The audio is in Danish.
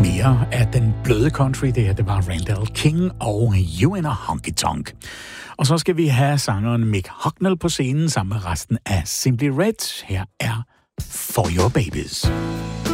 Mere af den bløde country, det her, det var Randall King og You in a Honky Tonk. Og så skal vi have sangeren Mick Hucknall på scenen sammen med resten af Simply Red. Her er For Your Babies.